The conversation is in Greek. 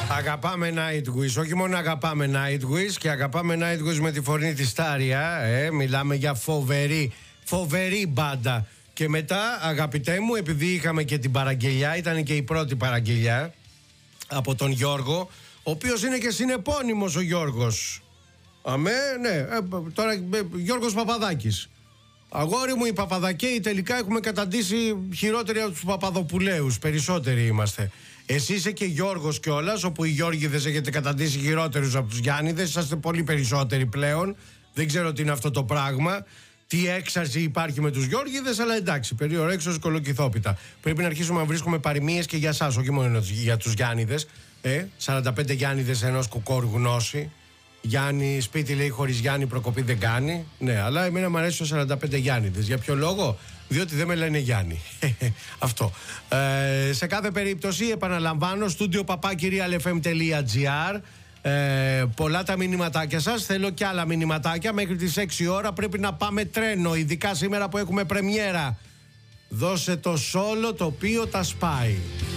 Αγαπάμε Nightwish. Όχι μόνο αγαπάμε Nightwish, και αγαπάμε Nightwish με τη φωνή της Τάρια. Μιλάμε για φοβερή μπάντα. Και μετά, αγαπητέ μου, επειδή είχαμε και την παραγγελιά, ήταν και η πρώτη παραγγελιά από τον Γιώργο, ο οποίος είναι και συνεπώνυμος ο Γιώργος. Αμέ, ναι. Τώρα Γιώργος Παπαδάκης. Αγόρι μου, οι Παπαδακαίοι τελικά έχουμε καταντήσει χειρότεροι από τους Παπαδοπουλαίους. Περισσότεροι είμαστε. Εσύ είσαι και Γιώργος κιόλας, όπου οι Γιώργηδες έχετε καταντήσει χειρότερους από τους Γιάννηδες. Είσαστε πολύ περισσότεροι πλέον. Δεν ξέρω τι είναι αυτό το πράγμα. Τι έξαρση υπάρχει με τους Γιώργηδες, αλλά εντάξει, περιορέξως κολοκυθόπιτα. Πρέπει να αρχίσουμε να βρίσκουμε παροιμίες και για εσάς, όχι μόνο για τους Γιάννηδες. 45 Γιάννηδες ενός κουκόρου γνώση. Γιάννη, σπίτι λέει χωρίς Γιάννη προκοπή δεν κάνει. Ναι, αλλά εμένα μου αρέσει το 45 Γιάννηδες. Για ποιο λόγο? Διότι δεν με λένε Γιάννη. Αυτό. Σε κάθε περίπτωση, επαναλαμβάνω, studio papakirialfm.gr. Πολλά τα μηνυματάκια σας. Θέλω και άλλα μηνυματάκια. Μέχρι τις 6 ώρα πρέπει να πάμε τρένο. Ειδικά σήμερα που έχουμε πρεμιέρα. Δώσε το σόλο το οποίο τα σπάει.